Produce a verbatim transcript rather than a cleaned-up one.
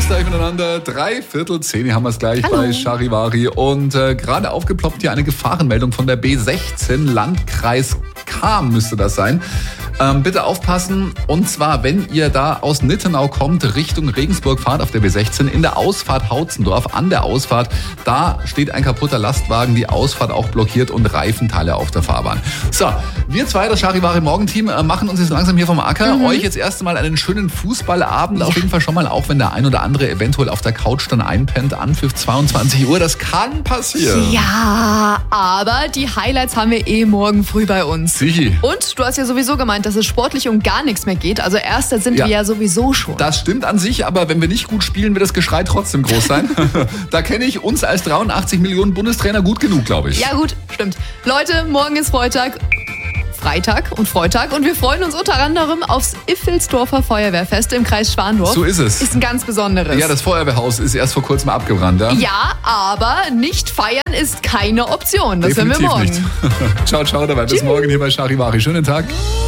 gleich miteinander. Drei Viertel zehn haben wir es gleich. Hallo. Bei Charivari. Und äh, gerade aufgeploppt hier eine Gefahrenmeldung von der B sechzehn, Landkreis Cham müsste das sein. Ähm, bitte aufpassen. Und zwar, wenn ihr da aus Nittenau kommt, Richtung Regensburg fahrt auf der B sechzehn, in der Ausfahrt Hautzendorf, an der Ausfahrt, da steht ein kaputter Lastwagen, die Ausfahrt auch blockiert und Reifenteile auf der Fahrbahn. So, wir zwei, das Charivari Morgenteam, äh, machen uns jetzt langsam hier vom Acker. Mhm. Euch jetzt erst einmal einen schönen Fußballabend. Ja. Auf jeden Fall schon mal, auch wenn der ein oder andere eventuell auf der Couch dann einpennt, Anpfiff zweiundzwanzig Uhr. Das kann passieren. Ja, aber die Highlights haben wir eh morgen früh bei uns. Sichi. Und du hast ja sowieso gemeint, dass es sportlich um gar nichts mehr geht. Also Erster sind ja. wir ja sowieso schon. Das stimmt an sich, aber wenn wir nicht gut spielen, wird das Geschrei trotzdem groß sein. Da kenne ich uns als dreiundachtzig Millionen Bundestrainer gut genug, glaube ich. Ja gut, stimmt. Leute, morgen ist Freitag. Freitag und Freitag und wir freuen uns unter anderem aufs Iffelsdorfer Feuerwehrfest im Kreis Schwandorf. So ist es. Ist ein ganz besonderes. Ja, das Feuerwehrhaus ist erst vor kurzem abgebrannt. Ja, ja, aber nicht feiern ist keine Option. Das Definitiv hören wir morgen. Nicht. Ciao, ciao dabei. Bis morgen hier bei Charivari. Schönen Tag.